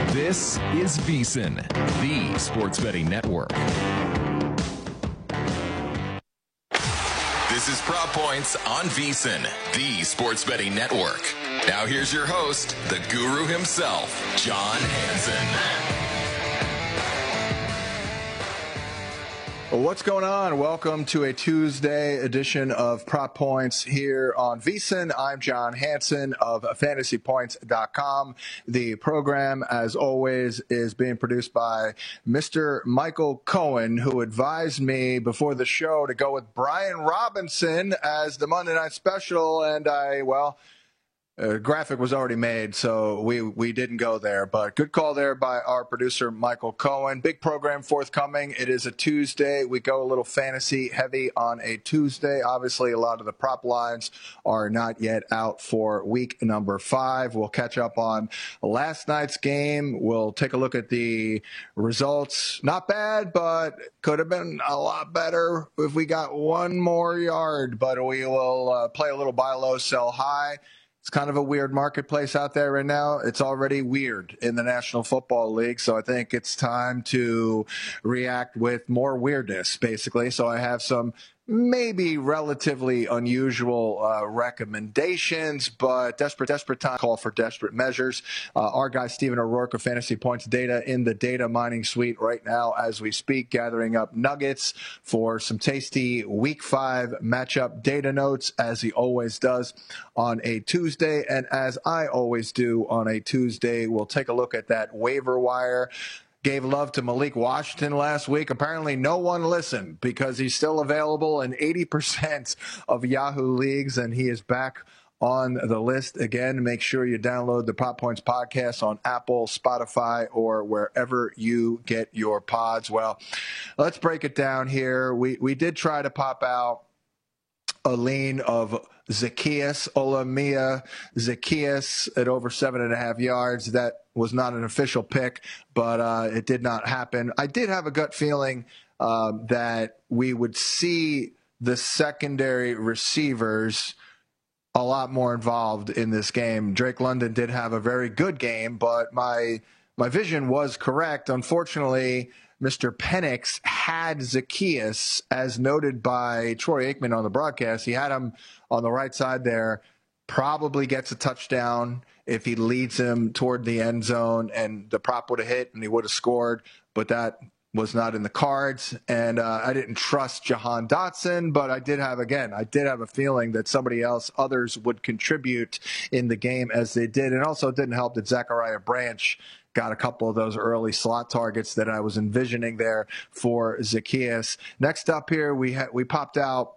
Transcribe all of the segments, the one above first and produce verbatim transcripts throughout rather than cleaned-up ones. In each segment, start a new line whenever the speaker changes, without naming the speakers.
This is VSiN, the sports betting network. This is Prop Points on VSiN, the sports betting network. Now here's your host, the guru himself, John Hansen.
What's going on? Welcome to a Tuesday edition of Prop Points here on VSiN. I'm John Hansen of fantasy points dot com. The program, as always, is being produced by Mister Michael Cohen, who advised me before the show to go with Brian Robinson as the Monday Night Special, and I, well... Uh, graphic was already made, so we, we didn't go there. But good call there by our producer, Michael Cohen. Big program forthcoming. It is a Tuesday. We go a little fantasy heavy on a Tuesday. Obviously, a lot of the prop lines are not yet out for week number five. We'll catch up on last night's game. We'll take a look at the results. Not bad, but could have been a lot better if we got one more yard. But we will uh, play a little buy low, sell high. It's kind of a weird marketplace out there right now. It's already weird in the National Football League, so I think it's time to react with more weirdness, basically. So I have some maybe relatively unusual uh, recommendations, but desperate, desperate time call for desperate measures. Uh, our guy, Stephen O'Rourke of Fantasy Points Data, in the data mining suite right now as we speak, gathering up nuggets for some tasty week five matchup data notes, as he always does on a Tuesday. And as I always do on a Tuesday, we'll take a look at that waiver wire. Gave love to Malik Washington last week. Apparently no one listened because he's still available in eighty percent of Yahoo leagues, and he is back on the list again. Make sure you download the Prop Points podcast on Apple, Spotify, or wherever you get your pods. Well, let's break it down here. We we did try to pop out a lean of Zaccheaus, Olamide Zaccheaus at over seven and a half yards. That was not an official pick, but uh, it did not happen. I did have a gut feeling uh, that we would see the secondary receivers a lot more involved in this game. Drake London did have a very good game, but my my vision was correct. Unfortunately, Mister Penix had Zaccheaus, as noted by Troy Aikman on the broadcast. He had him on the right side there, probably gets a touchdown if he leads him toward the end zone, and the prop would have hit and he would have scored, but that was not in the cards. And uh, I didn't trust Jahan Dotson, but I did have, again, I did have a feeling that somebody else, others would contribute in the game as they did. And also it didn't help that Zachariah Branch got a couple of those early slot targets that I was envisioning there for Zaccheaus. Next up here, we ha- we popped out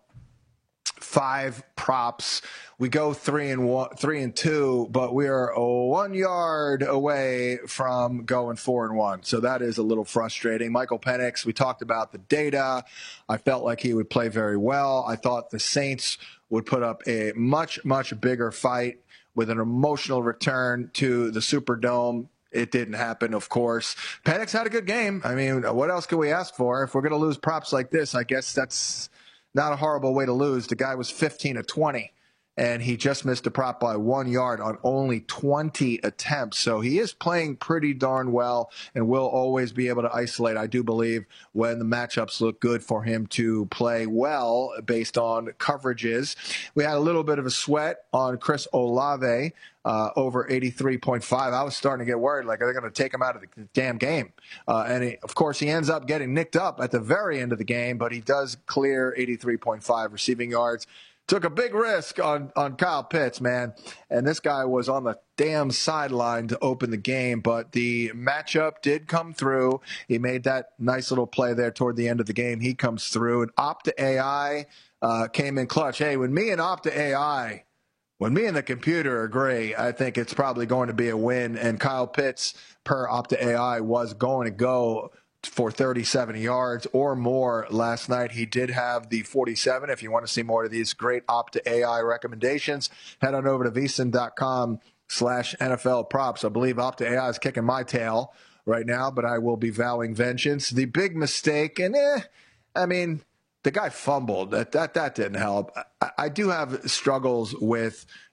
five props. We go three and one, three and two, but we are one yard away from going four and one. So that is a little frustrating. Michael Penix, we talked about the data. I felt like he would play very well. I thought the Saints would put up a much, much bigger fight with an emotional return to the Superdome. It didn't happen, of course. Penix had a good game. I mean, what else can we ask for? If we're going to lose props like this, I guess that's not a horrible way to lose. The guy was fifteen of twenty, and he just missed a prop by one yard on only twenty attempts. So he is playing pretty darn well and will always be able to isolate, I do believe, when the matchups look good for him to play well based on coverages. We had a little bit of a sweat on Chris Olave. Uh, over eighty-three point five. I was starting to get worried, like, are they going to take him out of the damn game? Uh, and, he, of course, he ends up getting nicked up at the very end of the game, but he does clear eighty-three point five receiving yards. Took a big risk on, on Kyle Pitts, man. And this guy was on the damn sideline to open the game, but the matchup did come through. He made that nice little play there toward the end of the game. He comes through. And Opta A I uh, came in clutch. Hey, when me and Opta A I When me and the computer agree, I think it's probably going to be a win. And Kyle Pitts, per Opta A I, was going to go for thirty-seven yards or more last night. He did have the forty-seven. If you want to see more of these great Opta A I recommendations, head on over to vsin.com slash NFL props. I believe Opta A I is kicking my tail right now, but I will be vowing vengeance. The big mistake, and eh, I mean, the guy fumbled. That that that didn't help. I, I do have struggles with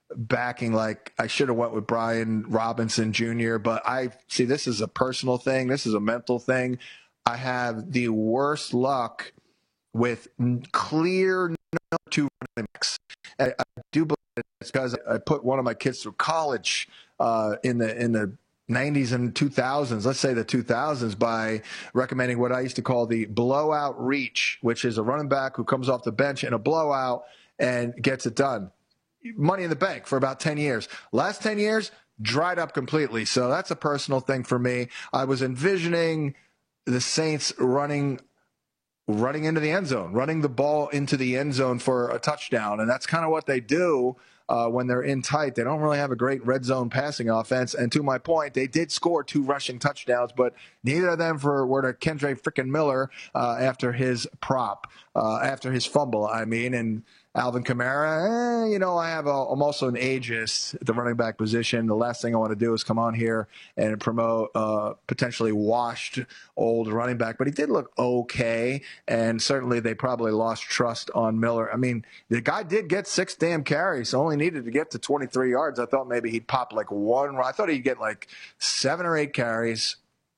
backing like I should have went with Brian Robinson Junior But I see this is a personal thing. This is a mental thing. I have the worst luck with clear number two running backs. I, I do believe it's because I put one of my kids through college uh, in the in the nineties and two thousands, let's say the two thousands, by recommending what I used to call the blowout reach, which is a running back who comes off the bench in a blowout and gets it done. Money in the bank for about ten years. Last ten years, dried up completely. So that's a personal thing for me. I was envisioning the Saints running running into the end zone, running the ball into the end zone for a touchdown. And that's kind of what they do uh, when they're in tight. They don't really have a great red zone passing offense. And to my point, they did score two rushing touchdowns, but neither of them for, were to Kendre frickin' Miller uh, after his prop, uh, after his fumble, I mean. And Alvin Kamara, eh, you know, I have a, I'm also an ageist at the running back position. The last thing I want to do is come on here and promote uh, potentially washed old running back. But he did look okay, and certainly they probably lost trust on Miller. I mean, the guy did get six damn carries, only needed to get to twenty-three yards. I thought maybe he'd pop like one. I thought he'd get like seven or eight carries.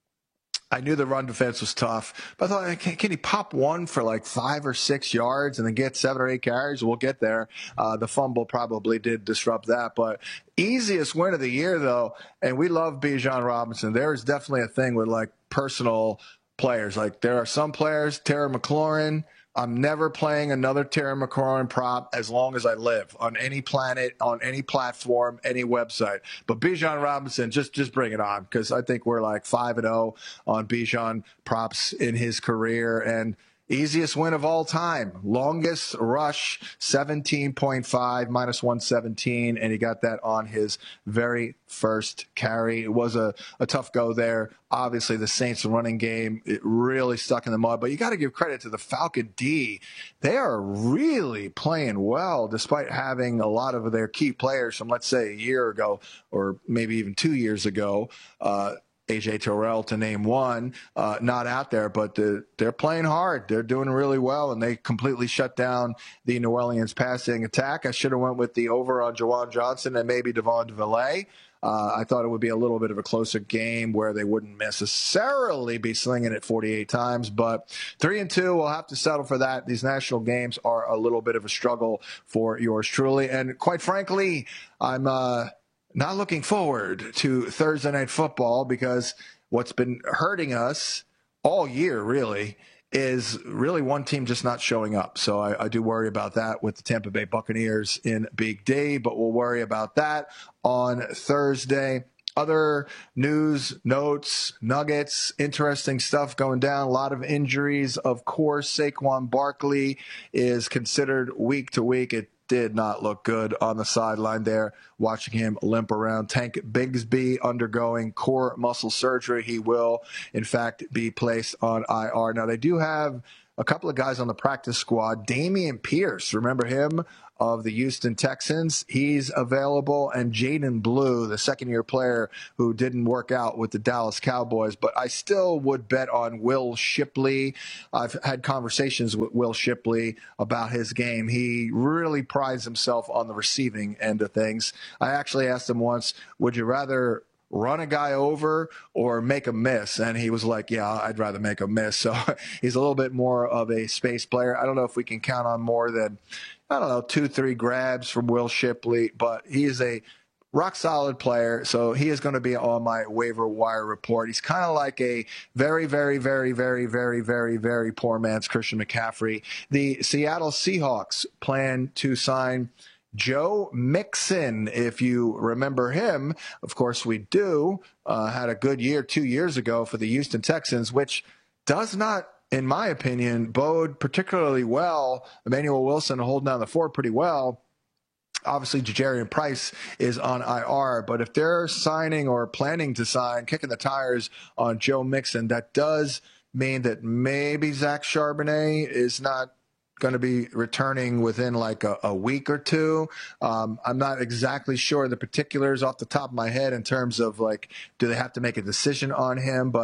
I knew the run defense was tough, but I thought, can, can he pop one for like five or six yards and then get seven or eight carries? We'll get there. Uh, the fumble probably did disrupt that, but easiest win of the year, though, and we love Bijan Robinson. There is definitely a thing with like personal players. Like there are some players, Terry McLaurin, I'm never playing another Terry McLaurin prop as long as I live on any planet, on any platform, any website. But Bijan Robinson, just just bring it on, because I think we're like five and zero on Bijan props in his career, and easiest win of all time, longest rush, seventeen point five, minus one seventeen, and he got that on his very first carry. It was a, a tough go there. Obviously, the Saints running game, it really stuck in the mud, but you got to give credit to the Falcon D. They are really playing well, despite having a lot of their key players from, let's say, a year ago, or maybe even two years ago, uh, A J Terrell to name one, uh, not out there, but the, they're playing hard. They're doing really well, and they completely shut down the New Orleans passing attack. I should have went with the over on Juwan Johnson and maybe Devon DeVillay. Uh, I thought it would be a little bit of a closer game where they wouldn't necessarily be slinging it forty-eight times, but three and two, we'll have to settle for that. These national games are a little bit of a struggle for yours truly, and quite frankly, I'm uh, not looking forward to Thursday Night Football, because what's been hurting us all year, really, is really one team just not showing up. So I, I do worry about that with the Tampa Bay Buccaneers in Big D, but we'll worry about that on Thursday. Other news, notes, nuggets, interesting stuff going down. A lot of injuries. Of course, Saquon Barkley is considered week to week. It did not look good on the sideline there, watching him limp around. Tank Bigsby undergoing core muscle surgery. He will, in fact, be placed on I R. Now, they do have a couple of guys on the practice squad. Dameon Pierce, remember him, of the Houston Texans? He's available. And Jaden Blue, the second-year player who didn't work out with the Dallas Cowboys. But I still would bet on Will Shipley. I've had conversations with Will Shipley about his game. He really prides himself on the receiving end of things. I actually asked him once, would you rather run a guy over or make a miss? And he was like, yeah, I'd rather make a miss. So he's a little bit more of a space player. I don't know if we can count on more than, I don't know, two, three grabs from Will Shipley, but he is a rock solid player. So he is going to be on my waiver wire report. He's kind of like a very, very, very, very, very, very, very poor man's Christian McCaffrey. The Seattle Seahawks plan to sign Joe Mixon, if you remember him. Of course we do. Uh, had a good year two years ago for the Houston Texans, which does not, in my opinion, bode particularly well. Emmanuel Wilson holding down the fort pretty well. Obviously, Ja'Jarian Price is on I R, but if they're signing or planning to sign, kicking the tires on Joe Mixon, that does mean that maybe Zach Charbonnet is not going to be returning within like a, a week or two. Um, I'm not exactly sure the particulars off the top of my head in terms of like, do they have to make a decision on him? But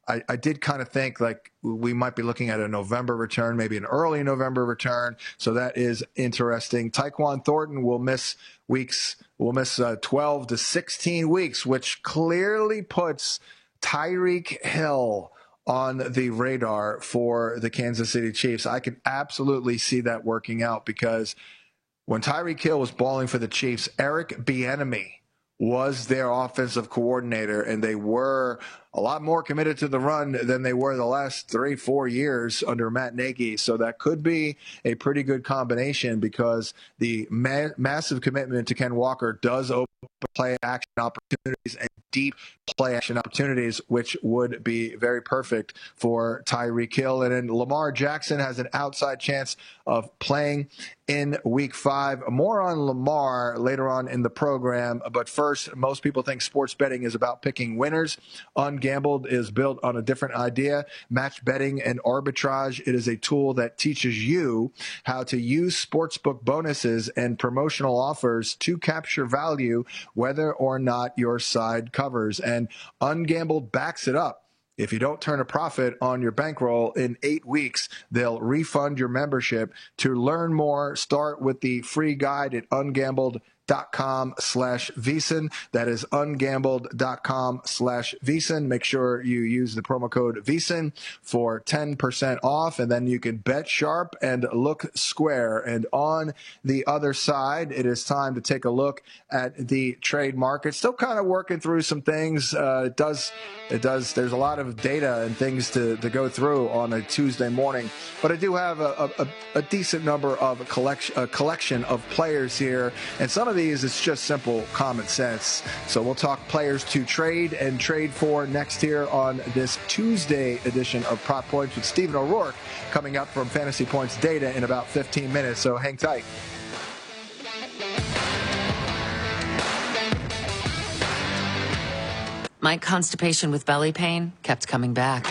I, I did kind of think like we might be looking at a November return, maybe an early November return. So that is interesting. Tyquan Thornton will miss weeks, will miss uh, twelve to sixteen weeks, which clearly puts Tyreek Hill on the radar for the Kansas City Chiefs. I could absolutely see that working out because when Tyreek Hill was balling for the Chiefs, Eric Bieniemy was their offensive coordinator, and they were a lot more committed to the run than they were the last three, four years under Matt Nagy. So that could be a pretty good combination because the ma- massive commitment to Ken Walker does open play action opportunities and deep play action opportunities, which would be very perfect for Tyreek Hill. And then Lamar Jackson has an outside chance of playing in week five. More on Lamar later on in the program. But first, most people think sports betting is about picking winners. Ungambled is built on a different idea. Match betting and arbitrage. It is a tool that teaches you how to use sportsbook bonuses and promotional offers to capture value, whether or not your side covers. And Ungambled backs it up. If you don't turn a profit on your bankroll in eight weeks, they'll refund your membership. To learn more, start with the free guide at ungambled.com slash VSiN. That is ungambled.com slash VSiN. Make sure you use the promo code VSiN for ten percent off, and then you can bet sharp and look square. And on the other side, it is time to take a look at the trade market. Still kind of working through some things. Uh, it does, it does, there's a lot of data and things to, to go through on a Tuesday morning, but I do have a, a, a decent number of a collection, a collection of players here, and some of these it's just simple common sense. So we'll talk players to trade and trade for next here on this Tuesday edition of Prop Points with Stephen O'Rourke, coming up from Fantasy Points Data in about fifteen minutes. So hang tight.
My constipation with belly pain kept coming back.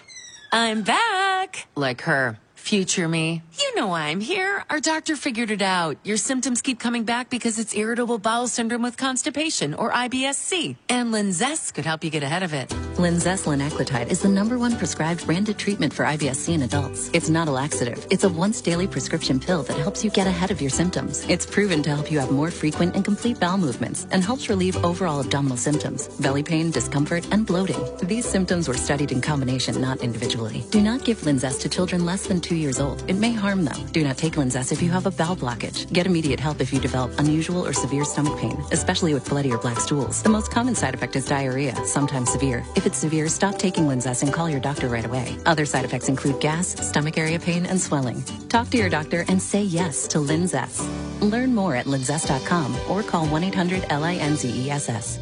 I'm back! Like her. Future me. You know why I'm here. Our doctor figured it out. Your symptoms keep coming back because it's irritable bowel syndrome with constipation, or I B S C. And Linzess could help you get ahead of it.
Linzess linaclotide is the number one prescribed branded treatment for I B S C in adults. It's not a laxative. It's a once daily prescription pill that helps you get ahead of your symptoms. It's proven to help you have more frequent and complete bowel movements and helps relieve overall abdominal symptoms, belly pain, discomfort, and bloating. These symptoms were studied in combination, not individually. Do not give Linzess to children less than two years old. It may harm them. Do not take Linzess if you have a bowel blockage. Get immediate help if you develop unusual or severe stomach pain, especially with bloody or black stools. The most common side effect is diarrhea, sometimes severe. If it's severe, stop taking Linzess and call your doctor right away. Other side effects include gas, stomach area pain, and swelling. Talk to your doctor and say yes to Linzess. Learn more at linzess dot com or call one eight hundred L I N Z E S S.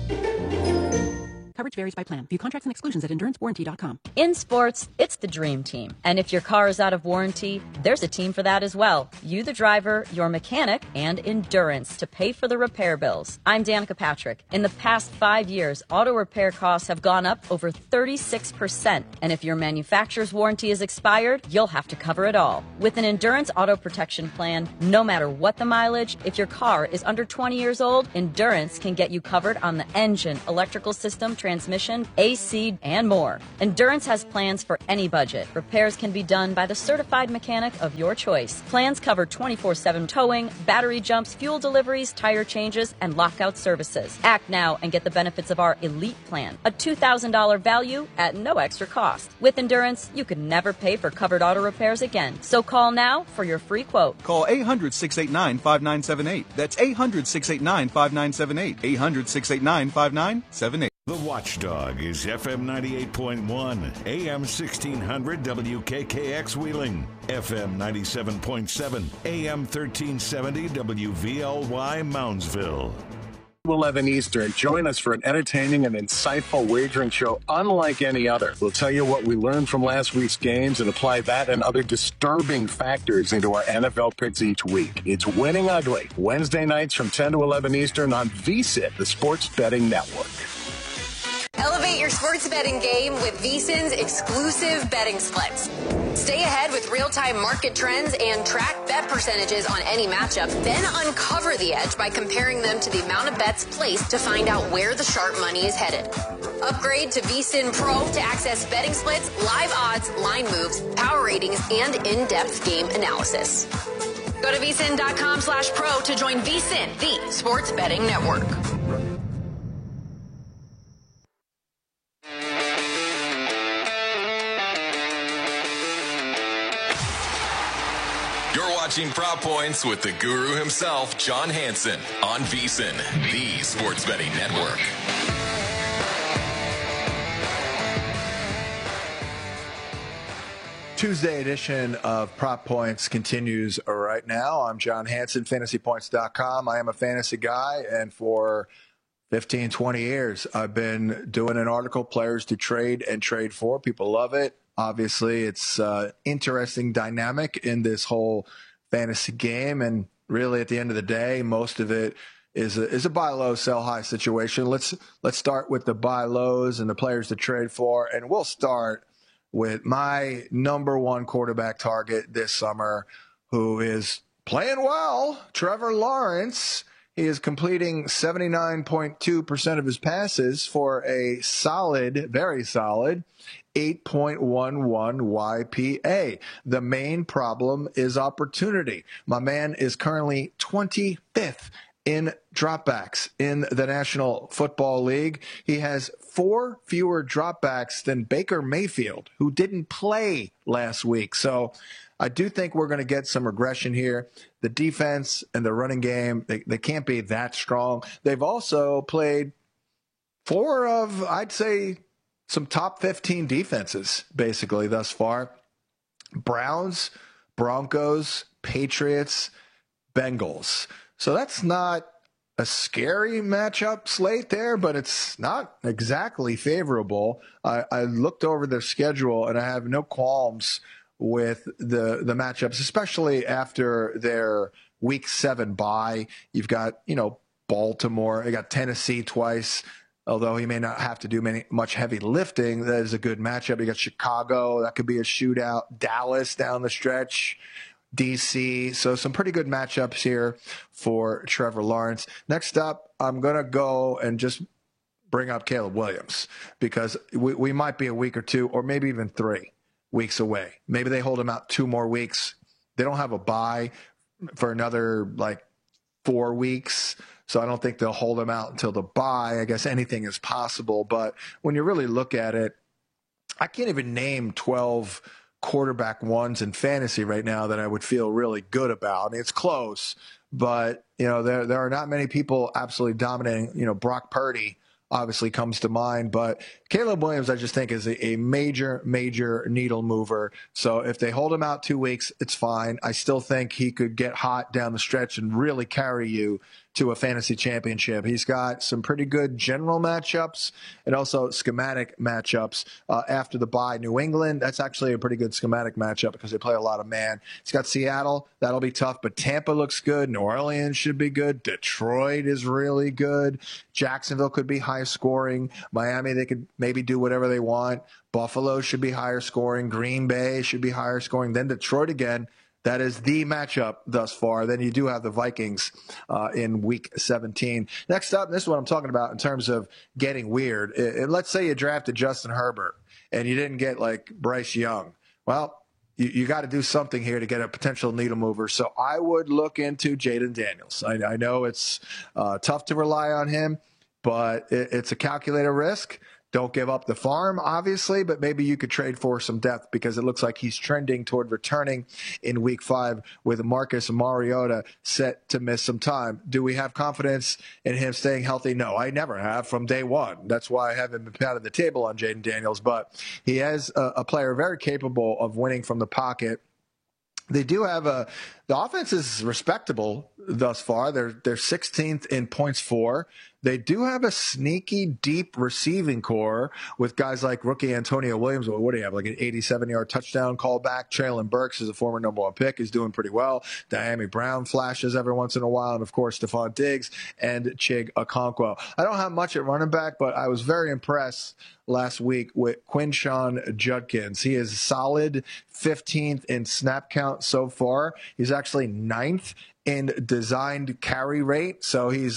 Coverage varies by plan. View contracts and exclusions at endurance warranty dot com.
In sports, it's the dream team. And if your car is out of warranty, there's a team for that as well. You, the driver, your mechanic, and Endurance to pay for the repair bills. I'm Danica Patrick. In the past five years, auto repair costs have gone up over thirty-six percent. And if your manufacturer's warranty is expired, you'll have to cover it all. With an Endurance auto protection plan, no matter what the mileage, if your car is under twenty years old, Endurance can get you covered on the engine, electrical system, transmission, A C, and more. Endurance has plans for any budget. Repairs can be done by the certified mechanic of your choice. Plans cover twenty-four seven towing, battery jumps, fuel deliveries, tire changes, and lockout services. Act now and get the benefits of our Elite Plan, a two thousand dollars value at no extra cost. With Endurance, you could never pay for covered auto repairs again. So call now for your free quote.
Call eight hundred, six eight nine, five nine seven eight. That's eight hundred, six eight nine, five nine seven eight. eight hundred, six eight nine, five nine seven eight.
The Watchdog is F M ninety-eight point one, A M sixteen hundred W K K X Wheeling, F M ninety-seven point seven, A M thirteen seventy W V L Y Moundsville.
eleven Eastern. Join us for an entertaining and insightful wagering show unlike any other. We'll tell you what we learned from last week's games and apply that and other disturbing factors into our N F L picks each week. It's Winning Ugly, Wednesday nights from ten to eleven Eastern on V S I N, the Sports Betting Network.
Elevate your sports betting game with VSiN's exclusive betting splits. Stay ahead with real-time market trends and track bet percentages on any matchup, then uncover the edge by comparing them to the amount of bets placed to find out where the sharp money is headed. Upgrade to VSiN Pro to access betting splits, live odds, line moves, power ratings, and in-depth game analysis. Go to vsin.com slash pro to join VSiN, the sports betting network.
You're watching Prop Points with the guru himself, John Hansen, on VSiN, the sports betting network.
Tuesday edition of Prop Points continues right now. I'm John Hansen, fantasy points dot com. I am a fantasy guy, and for fifteen, twenty years, I've been doing an article, players to trade and trade for. People love it. Obviously, it's uh, interesting dynamic in this whole fantasy game, and really, at the end of the day, most of it is a, is a buy low, sell high situation. Let's let's start with the buy lows and the players to trade for, and we'll start with my number one quarterback target this summer, who is playing well, Trevor Lawrence. He is completing seventy-nine point two percent of his passes for a solid, very solid, eight point one one Y P A. The main problem is opportunity. My man is currently twenty-fifth in dropbacks in the National Football League. He has four fewer dropbacks than Baker Mayfield, who didn't play last week. So I do think we're going to get some regression here. The defense and the running game, they, they can't be that strong. They've also played four of, I'd say, some top fifteen defenses, basically, thus far. Browns, Broncos, Patriots, Bengals. So that's not a scary matchup slate there, but it's not exactly favorable. I, I looked over their schedule, and I have no qualms with the the matchups, especially after their week seven bye. You've got, you know, Baltimore. You got Tennessee twice, although he may not have to do many much heavy lifting. That is a good matchup. You got Chicago. That could be a shootout. Dallas down the stretch. D C. So some pretty good matchups here for Trevor Lawrence. Next up, I'm going to go and just bring up Caleb Williams, because we, we might be a week or two, or maybe even three weeks away. Maybe they hold him out two more weeks. They don't have a bye for another like four weeks. So I don't think they'll hold him out until the bye. I guess anything is possible. But when you really look at it, I can't even name twelve quarterback ones in fantasy right now that I would feel really good about. I mean, it's close, but you know, there there are not many people absolutely dominating. You know, Brock Purdy obviously comes to mind, but Caleb Williams, I just think, is a, a major, major needle mover. So if they hold him out two weeks, it's fine. I still think he could get hot down the stretch and really carry you to a fantasy championship. He's got some pretty good general matchups and also schematic matchups uh, after the bye. New England, that's actually a pretty good schematic matchup because they play a lot of man. He's got Seattle. That'll be tough, but Tampa looks good. New Orleans should be good. Detroit is really good. Jacksonville could be high scoring. Miami, they could maybe do whatever they want. Buffalo should be higher scoring. Green Bay should be higher scoring. Then Detroit again. That is the matchup thus far. Then you do have the Vikings uh, in week seventeen. Next up, this is what I'm talking about in terms of getting weird. It, it, let's say you drafted Justin Herbert and you didn't get like Bryce Young. Well, you, you got to do something here to get a potential needle mover. So I would look into Jaden Daniels. I, I know it's uh, tough to rely on him, but it, it's a calculated risk. Don't give up the farm, obviously, but maybe you could trade for some depth because it looks like he's trending toward returning in week five with Marcus Mariota set to miss some time. Do we have confidence in him staying healthy? No, I never have from day one. That's why I haven't been pounding the table on Jaden Daniels, but he is a, a player very capable of winning from the pocket. They do have a – the offense is respectable thus far. They're they're sixteenth in points for. They do have a sneaky deep receiving core with guys like rookie Antonio Williams. What do you have, like an eighty-seven-yard touchdown callback? Traylon Burks is a former number one pick. He's doing pretty well. Diami Brown flashes every once in a while. And, of course, Stephon Diggs and Chig Okonkwo. I don't have much at running back, but I was very impressed last week with Quinshon Judkins. He is solid fifteenth in snap count so far. He's actually ninth in designed carry rate, so he's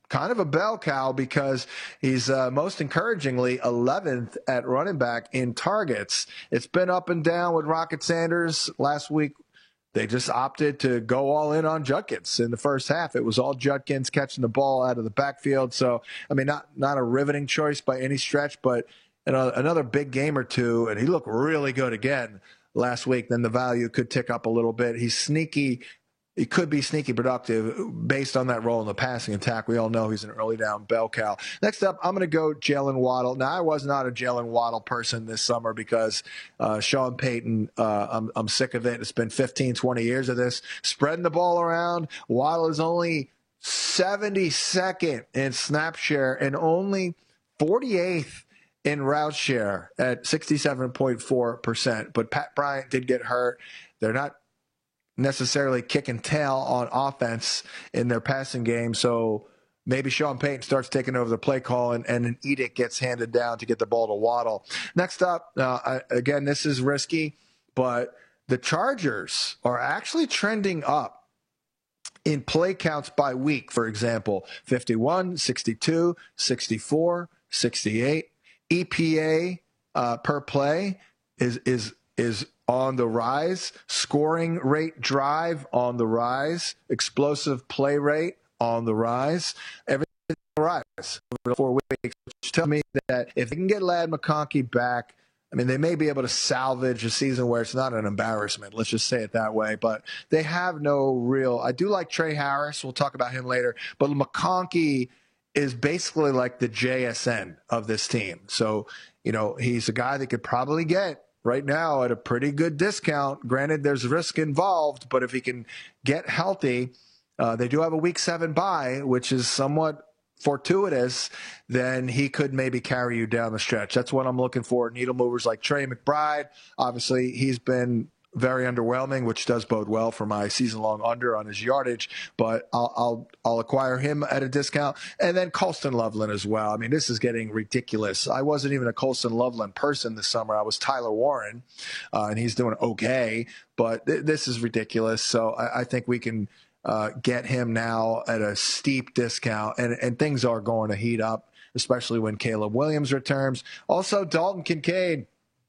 kind of a bell cow because he's uh, most encouragingly eleventh at running back in targets. It's been up and down with Rocket Sanders. Last week, they just opted to go all in on Judkins in the first half. It was all Judkins catching the ball out of the backfield. So, I mean, not not a riveting choice by any stretch, but you know, another big game or two, and he looked really good again last week. Then the value could tick up a little bit. He's sneaky. He could be sneaky productive based on that role in the passing attack. We all know he's an early down bell cow. Next up, I'm going to go Jalen Waddle. Now, I was not a Jalen Waddle person this summer because uh, Sean Payton, uh, I'm, I'm sick of it. It's been fifteen, twenty years of this. Spreading the ball around. Waddle is only seventy-second in snap share and only forty-eighth in route share at sixty-seven point four percent. But Pat Bryant did get hurt. They're not necessarily kicking tail on offense in their passing game. So maybe Sean Payton starts taking over the play call and, and an edict gets handed down to get the ball to Waddle. Next up, uh, again, this is risky, but the Chargers are actually trending up in play counts by week. For example, fifty-one, sixty-two, sixty-four, sixty-eight. E P A uh, per play is is is on the rise. Scoring rate drive on the rise. Explosive play rate on the rise. Everything on the rise over the four weeks, which tells me that if they can get Ladd McConkey back, I mean, they may be able to salvage a season where it's not an embarrassment. Let's just say it that way. But they have no real – I do like Trey Harris. We'll talk about him later. But McConkey is basically like the J S N of this team. So, you know, he's a guy that could probably get right now at a pretty good discount. Granted, there's risk involved, but if he can get healthy, uh, they do have a week seven bye, which is somewhat fortuitous, then he could maybe carry you down the stretch. That's what I'm looking for. Needle movers like Trey McBride. Obviously, he's been very underwhelming, which does bode well for my season-long under on his yardage, but I'll, I'll I'll acquire him at a discount. And then Colston Loveland as well. I mean, this is getting ridiculous. I wasn't even a Colston Loveland person this summer. I was Tyler Warren, uh, and he's doing okay, but th- this is ridiculous. So I, I think we can uh, get him now at a steep discount, and, and things are going to heat up, especially when Caleb Williams returns. Also, Dalton Kincaid.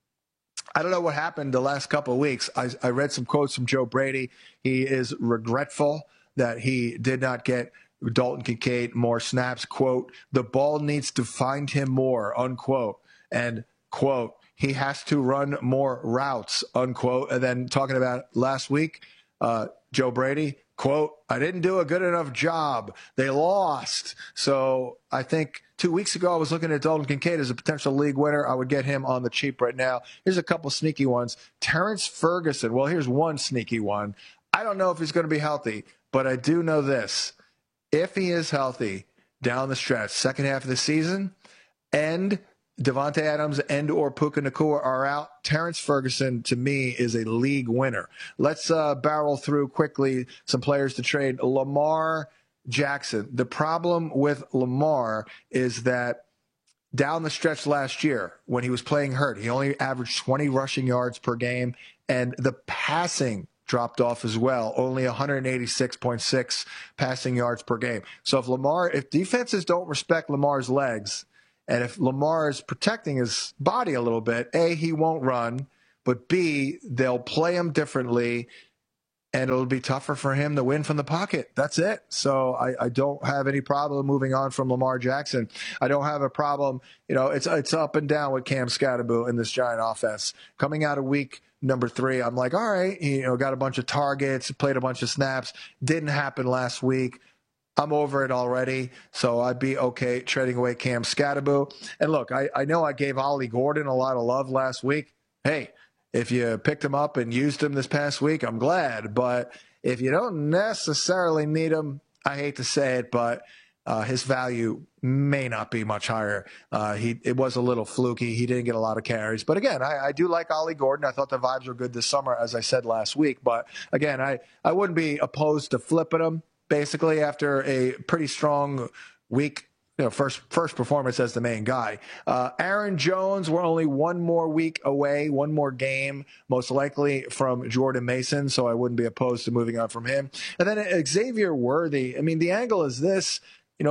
I don't know what happened the last couple of weeks. I, I read some quotes from Joe Brady. He is regretful that he did not get Dalton Kincaid more snaps. Quote, the ball needs to find him more, unquote. And, quote, he has to run more routes, unquote. And then talking about last week, uh, Joe Brady, quote, I didn't do a good enough job. They lost. So I think two weeks ago I was looking at Dalton Kincaid as a potential league winner. I would get him on the cheap right now. Here's a couple sneaky ones. Terrence Ferguson. Well, here's one sneaky one. I don't know if he's going to be healthy, but I do know this. If he is healthy down the stretch, second half of the season, and Devontae Adams and or Puka Nacua are out, Terrence Ferguson, to me, is a league winner. Let's uh, barrel through quickly some players to trade. Lamar Jackson. The problem with Lamar is that down the stretch last year, when he was playing hurt, he only averaged twenty rushing yards per game, and the passing dropped off as well, only one eighty-six point six passing yards per game. So if Lamar, if defenses don't respect Lamar's legs, and if Lamar is protecting his body a little bit, A, he won't run, but B, they'll play him differently, and it'll be tougher for him to win from the pocket. That's it. So I, I don't have any problem moving on from Lamar Jackson. I don't have a problem. You know, it's it's up and down with Cam Scatterbo in this Giant offense. Coming out of week number three, I'm like, all right, he, you know, got a bunch of targets, played a bunch of snaps. Didn't happen last week. I'm over it already, so I'd be okay trading away Cam Scatterbo. And look, I, I know I gave Ollie Gordon a lot of love last week. Hey, if you picked him up and used him this past week, I'm glad. But if you don't necessarily need him, I hate to say it, but uh, his value may not be much higher. Uh, he It was a little fluky. He didn't get a lot of carries. But again, I, I do like Ollie Gordon. I thought the vibes were good this summer, as I said last week. But again, I, I wouldn't be opposed to flipping him. Basically, after a pretty strong week, you know, first first performance as the main guy. Uh, Aaron Jones, we're only one more week away, one more game, most likely from Jordan Mason, so I wouldn't be opposed to moving on from him. And then Xavier Worthy. I mean, the angle is this, you know,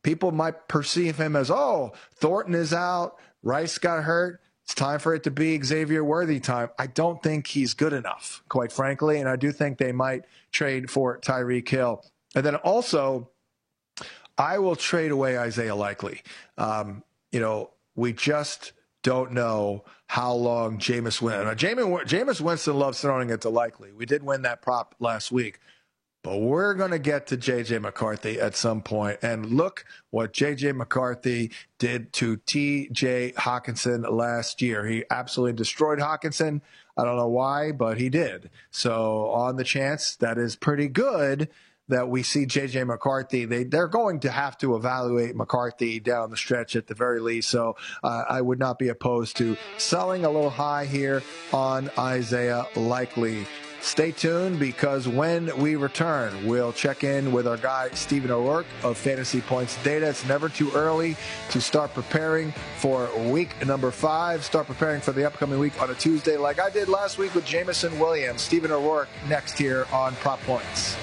people might perceive him as, oh, Thornton is out, Rice got hurt, it's time for it to be Xavier Worthy time. I don't think he's good enough, quite frankly, and I do think they might trade for Tyreek Hill. And then also, I will trade away Isaiah Likely. Um, you know, we just don't know how long Jameis Winston. Now, Jameis, Jameis Winston loves throwing it to Likely. We did win that prop last week. But we're going to get to J J. McCarthy at some point. And look what J J. McCarthy did to T J. Hockenson last year. He absolutely destroyed Hockenson. I don't know why, but he did. So on the chance that is pretty good that we see J J. McCarthy, they, they're going to have to evaluate McCarthy down the stretch at the very least. So uh, I would not be opposed to selling a little high here on Isaiah Likely. Stay tuned, because when we return, we'll check in with our guy, Stephen O'Rourke of Fantasy Points Data. It's never too early to start preparing for week number five. Start preparing for the upcoming week on a Tuesday like I did last week with Jameson Williams. Stephen O'Rourke next here on Prop Points.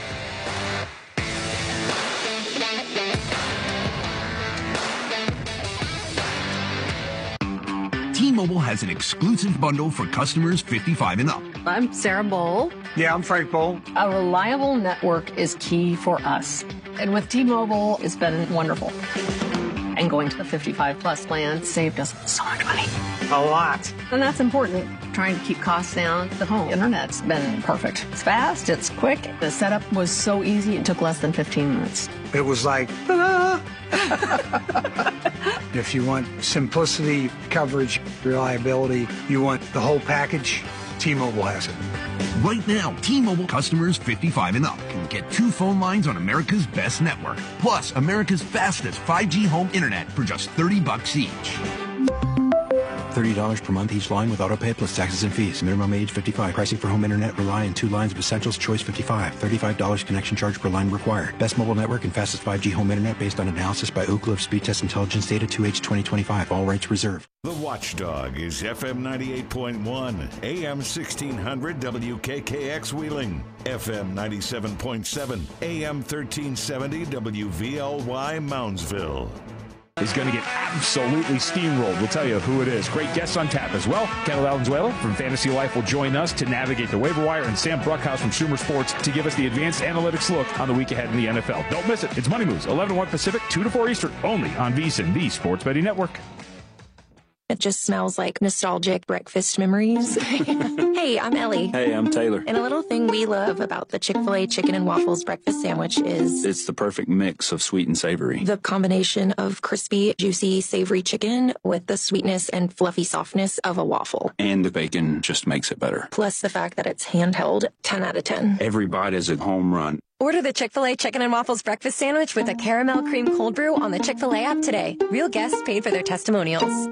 T-Mobile has an exclusive bundle for customers fifty-five and up.
I'm Sarah Bowl.
Yeah, I'm Frank Bowl.
A reliable network is key for us. And with T-Mobile, it's been wonderful. And going to the fifty-five plus plan saved us so much money.
A lot.
And that's important. Trying to keep costs down. The home internet's been perfect. It's fast, it's quick. The setup was so easy, it took less than fifteen minutes.
It was like, ah. If you want simplicity, coverage, reliability, you want the whole package, T-Mobile has it.
Right now, T-Mobile customers fifty-five and up can get two phone lines on America's best network, plus America's fastest five G home internet for just thirty bucks each.
thirty dollars per month each line with autopay plus taxes and fees. Minimum age fifty-five. Pricing for home internet rely on two lines of Essentials Choice fifty-five. thirty-five dollars connection charge per line required. Best mobile network and fastest five G home internet based on analysis by Ookla of Speed Test Intelligence Data two H twenty twenty-five. All rights reserved.
The Watchdog is F M ninety-eight point one, A M sixteen hundred W K K X Wheeling, F M ninety-seven point seven, A M thirteen seventy W V L Y Moundsville.
Is going to get absolutely steamrolled. We'll tell you who it is. Great guests on tap as well. Kendall Valenzuela from Fantasy Life will join us to navigate the waiver wire, and Sam Bruckhouse from Sumer Sports to give us the advanced analytics look on the week ahead in the N F L. Don't miss it. It's Money Moves, eleven to one Pacific, two to four Eastern, only on VSiN, the Sports Betting Network.
It just smells like nostalgic breakfast memories. Hey, I'm Ellie.
Hey, I'm Taylor.
And a little thing we love about the Chick-fil-A chicken and waffles breakfast sandwich is...
it's the perfect mix of sweet and savory.
The combination of crispy, juicy, savory chicken with the sweetness and fluffy softness of a waffle.
And the bacon just makes it better.
Plus the fact that it's handheld, ten out of ten.
Every bite is a home run.
Order the Chick-fil-A Chicken and Waffles Breakfast Sandwich with a caramel cream cold brew on the Chick-fil-A app today. Real guests paid for their testimonials.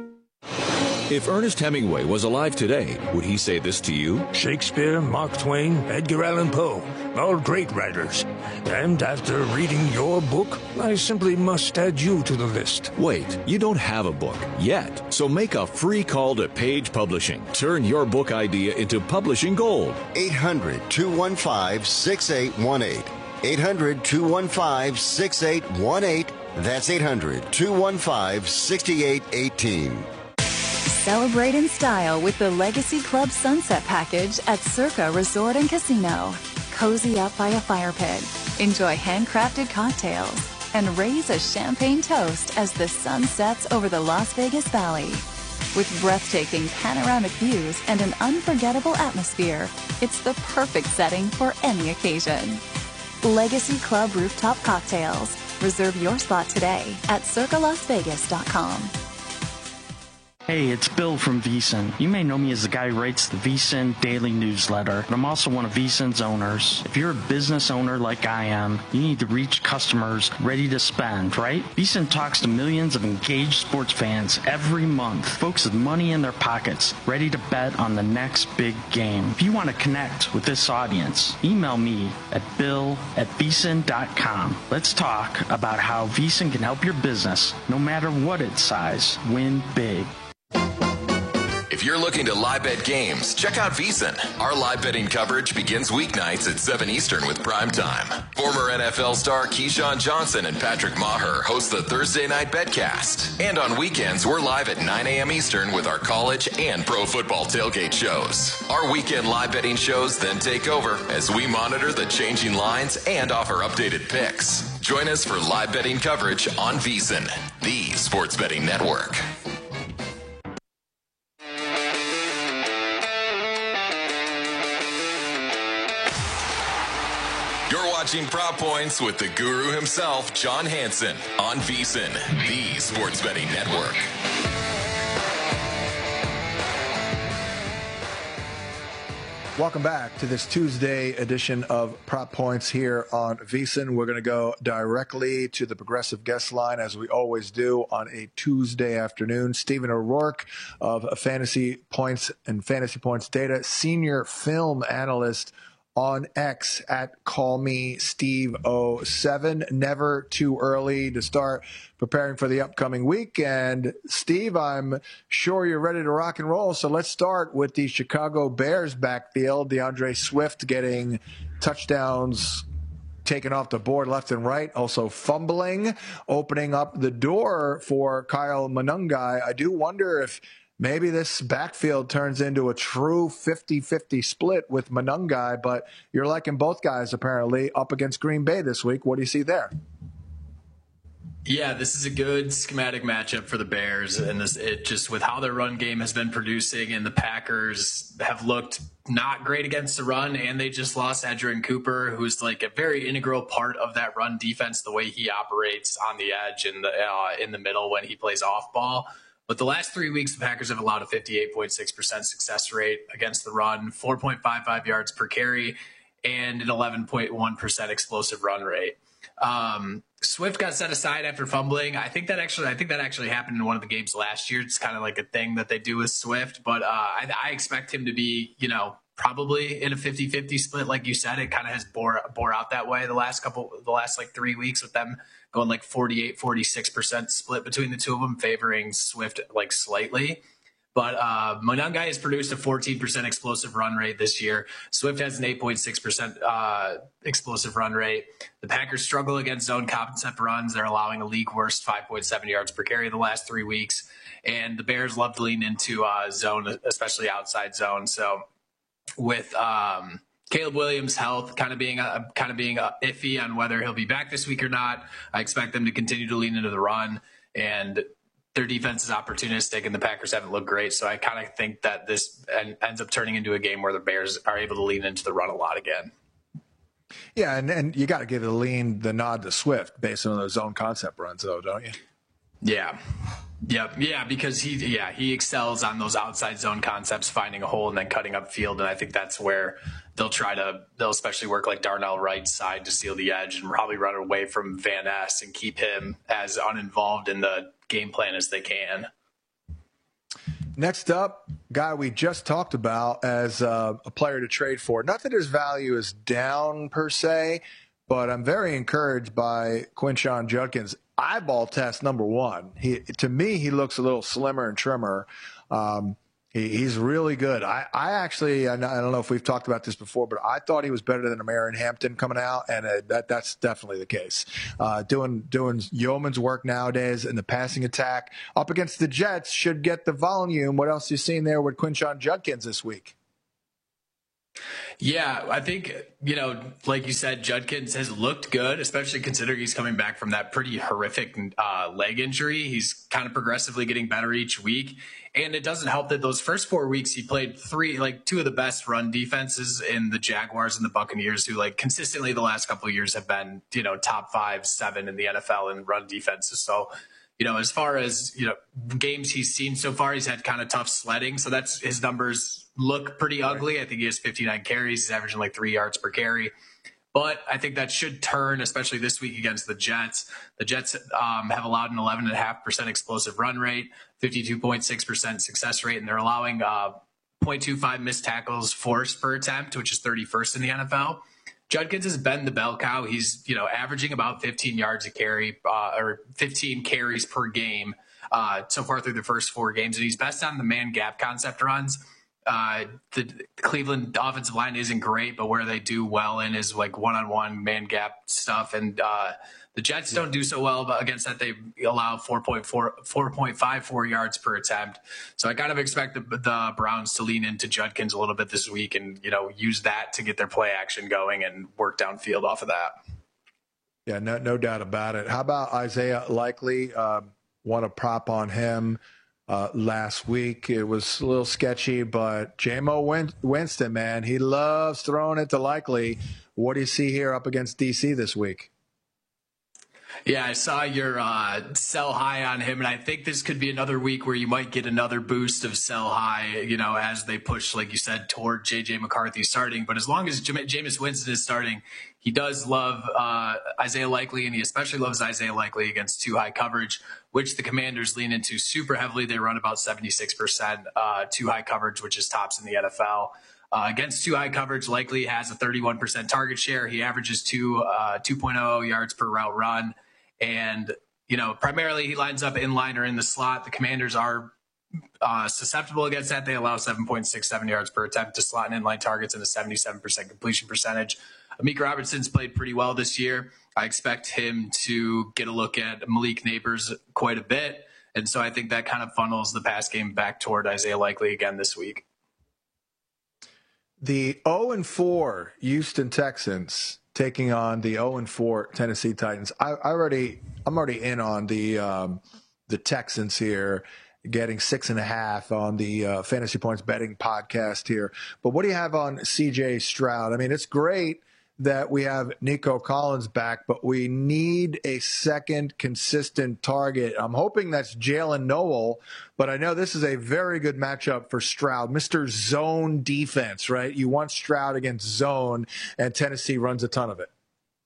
If Ernest Hemingway was alive today, would he say this to you?
Shakespeare, Mark Twain, Edgar Allan Poe, all great writers. And after reading your book, I simply must add you to the list.
Wait, you don't have a book yet. So make a free call to Page Publishing. Turn your book idea into publishing gold.
eight hundred, two one five, six eight one eight. eight hundred, two one five, six eight one eight. That's eight hundred, two one five, six eight one eight.
Celebrate in style with the Legacy Club Sunset Package at Circa Resort and Casino. Cozy up by a fire pit, enjoy handcrafted cocktails, and raise a champagne toast as the sun sets over the Las Vegas Valley. With breathtaking panoramic views and an unforgettable atmosphere, it's the perfect setting for any occasion. Legacy Club Rooftop Cocktails. Reserve your spot today at circa las vegas dot com.
Hey, it's Bill from VSiN. You may know me as the guy who writes the VSiN Daily Newsletter, but I'm also one of VSiN's owners. If you're a business owner like I am, you need to reach customers ready to spend, right? VSiN talks to millions of engaged sports fans every month, folks with money in their pockets, ready to bet on the next big game. If you want to connect with this audience, email me at bill at vsin dot com. Let's talk about how VSiN can help your business, no matter what its size, win big.
If you're looking to live bet games, check out VSiN. Our live betting coverage begins weeknights at seven Eastern with Prime Time. Former N F L star Keyshawn Johnson and Patrick Maher host the Thursday Night Betcast. And on weekends, we're live at nine a.m. Eastern with our college and pro football tailgate shows. Our weekend live betting shows then take over as we monitor the changing lines and offer updated picks. Join us for live betting coverage on VSiN, the sports betting network. You're watching Prop Points with the guru himself, John Hansen, on VSiN, the sports betting network.
Welcome back to this Tuesday edition of Prop Points here on VSiN. We're going to go directly to the Progressive guest line, as we always do on a Tuesday afternoon. Stephen O'Rourke of Fantasy Points and Fantasy Points Data, senior film analyst on X at Call Me Steve oh seven. Never too early to start preparing for the upcoming week. And Steve, I'm sure you're ready to rock and roll. So let's start with the Chicago Bears backfield. DeAndre Swift getting touchdowns taken off the board left and right, also fumbling, opening up the door for Kyle Monangai. I do wonder if maybe this backfield turns into a true fifty-fifty split with Monangai, but you're liking both guys apparently up against Green Bay this week. What do you see there?
Yeah, this is a good schematic matchup for the Bears, and this, it just with how their run game has been producing, and the Packers have looked not great against the run, and they just lost Edgerrin Cooper, who's like a very integral part of that run defense, the way he operates on the edge and the uh, in the middle when he plays off ball. But the last three weeks, the Packers have allowed a fifty-eight point six percent success rate against the run, four point five five yards per carry, and an eleven point one percent explosive run rate. Um, Swift got set aside after fumbling. I think that actually, I think that actually happened in one of the games last year. It's kind of like a thing that they do with Swift, but uh, I, I expect him to be, you know, probably in a fifty-fifty split. Like you said, it kind of has bore, bore out that way the last couple, the last like three weeks with them going like forty-eight, forty-six percent split between the two of them, favoring Swift like slightly. But uh, Monangai has produced a fourteen percent explosive run rate this year. Swift has an eight point six percent uh, explosive run rate. The Packers struggle against zone concept runs. They're allowing a league worst five point seven yards per carry the last three weeks. And the Bears love to lean into uh, zone, especially outside zone. So with um, Caleb Williams' health kind of being uh, kind of being uh, iffy on whether he'll be back this week or not, I expect them to continue to lean into the run. And their defense is opportunistic, and the Packers haven't looked great. So I kind of think that this ends up turning into a game where the Bears are able to lean into the run a lot again.
Yeah, and, and you got to give the lean, the nod to Swift based on those zone concept runs, though, don't you?
Yeah. Yep. Yeah, because he yeah, he excels on those outside zone concepts, finding a hole and then cutting up field. And I think that's where they'll try to, they'll especially work like Darnell Wright's side to steal the edge and probably run away from Van Ness and keep him as uninvolved in the game plan as they can.
Next up, guy we just talked about as uh, a player to trade for. Not that his value is down per se, but I'm very encouraged by Quinshon Judkins. Eyeball test number one. He, to me, he looks a little slimmer and trimmer. Um, he, he's really good. I, I actually, I don't know if we've talked about this before, but I thought he was better than Aaron Hampton coming out, and uh, that that's definitely the case. Uh, doing doing yeoman's work nowadays in the passing attack up against the Jets should get the volume. What else you seen there with Quinshon Judkins this week?
Yeah, I think, you know, like you said, Judkins has looked good, especially considering he's coming back from that pretty horrific uh, leg injury. He's kind of progressively getting better each week. And it doesn't help that those first four weeks he played three, like two of the best run defenses in the Jaguars and the Buccaneers, who like consistently the last couple of years have been, you know, top five, seven in the N F L in run defenses. So, you know, as far as, you know, games he's seen so far, he's had kind of tough sledding. So that's his numbers look pretty ugly. I think he has fifty-nine carries. He's averaging like three yards per carry. But I think that should turn, especially this week against the Jets. The Jets um, have allowed an eleven point five percent explosive run rate, fifty-two point six percent success rate, and they're allowing uh, zero point two five missed tackles forced per attempt, which is thirty-first in the N F L. Judkins has been the bell cow. He's, you know, averaging about fifteen yards a carry uh, or fifteen carries per game uh, so far through the first four games, and he's best on the man gap concept runs. Uh, the Cleveland offensive line isn't great, but where they do well in is like one-on-one man gap stuff. And uh, the Jets don't do so well against that. They allow four point four, four point five four yards per attempt. So I kind of expect the, the Browns to lean into Judkins a little bit this week and, you know, use that to get their play action going and work downfield off of that.
Yeah, no, no doubt about it. How about Isaiah Likely? Uh, want to prop on him. Uh, last week, it was a little sketchy, but J-Mo Win- Winston, man, he loves throwing it to Likely. What do you see here up against D C this week?
Yeah, I saw your uh, sell high on him, and I think this could be another week where you might get another boost of sell high, you know, as they push, like you said, toward J J McCarthy starting. But as long as J- Jameis Winston is starting, he does love uh, Isaiah Likely, and he especially loves Isaiah Likely against too high coverage, which the Commanders lean into super heavily. They run about seventy-six percent uh, too high coverage, which is tops in the N F L. Uh, against too high coverage, Likely has a thirty-one percent target share. He averages two, uh, two point oh yards per route run. And, you know, primarily he lines up in line or in the slot. The Commanders are uh, susceptible against that. They allow seven point six seven yards per attempt to slot and inline targets and a seventy-seven percent completion percentage. Amik Robertson's played pretty well this year. I expect him to get a look at Malik Neighbors quite a bit. And so I think that kind of funnels the pass game back toward Isaiah Likely again this week.
The oh and four Houston Texans taking on the oh and four Tennessee Titans. I, I already, I'm already in on the um, the Texans here, getting six and a half on the uh, Fantasy Points betting podcast here. But what do you have on C J Stroud? I mean, it's great that we have Nico Collins back, but we need a second consistent target. I'm hoping that's Jalen Noel, but I know this is a very good matchup for Stroud. Mister Zone defense, right? You want Stroud against zone, and Tennessee runs a ton of it.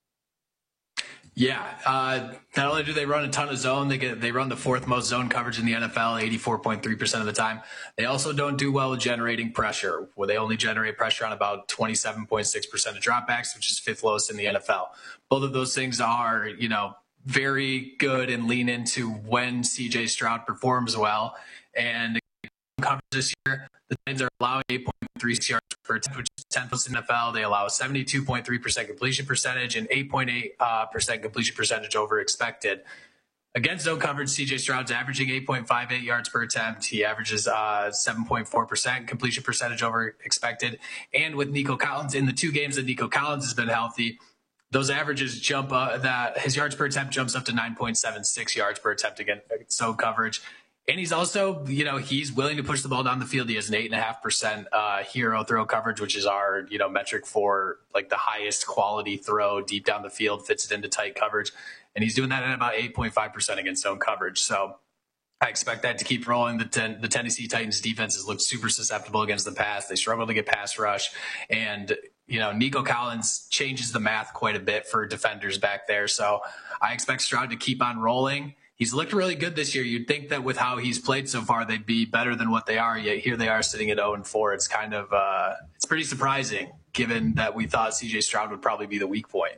Yeah, uh, not only do they run a ton of zone, they get they run the fourth most zone coverage in the N F L, eighty-four point three percent of the time. They also don't do well with generating pressure, where they only generate pressure on about twenty-seven point six percent of dropbacks, which is fifth lowest in the N F L. Both of those things are, you know, very good and lean into when C J Stroud performs well. And coverage this year, the Titans are allowing eight point three yards per attempt, which is tenth in the N F L. They allow seventy-two point three percent completion percentage and eight point eight percent completion percentage over expected. Against zone coverage, C J Stroud's averaging eight point five eight yards per attempt. He averages uh, seven point four percent completion percentage over expected. And with Nico Collins, in the two games that Nico Collins has been healthy, those averages jump up, that his yards per attempt jumps up to nine point seven six yards per attempt against zone coverage. And he's also, you know, he's willing to push the ball down the field. He has an eight and a half percent uh, hero throw coverage, which is our, you know, metric for like the highest quality throw deep down the field, fits it into tight coverage. And he's doing that at about eight point five percent against zone coverage. So I expect that to keep rolling. The, ten, the Tennessee Titans defense has looked super susceptible against the pass. They struggle to get pass rush. And, you know, Nico Collins changes the math quite a bit for defenders back there. So I expect Stroud to keep on rolling. He's looked really good this year. You'd think that with how he's played so far, they'd be better than what they are. Yet here they are sitting at oh and four. It's kind of uh, it's pretty surprising, given that we thought C J Stroud would probably be the weak point.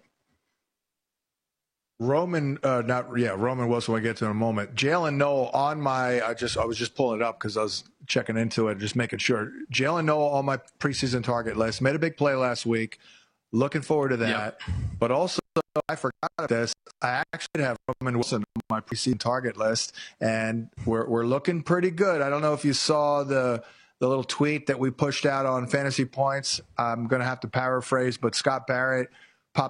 Roman, uh, not yeah, Roman Wilson. We'll get to in a moment. Jalen Noel on my. I just I was just pulling it up because I was checking into it, just making sure. Jalen Noel on my preseason target list. Made a big play last week. Looking forward to that. Yep. But also, I forgot this. I actually have Roman Wilson on my preseason target list, and we're we're looking pretty good. I don't know if you saw the the little tweet that we pushed out on Fantasy Points. I'm going to have to paraphrase, but Scott Barrett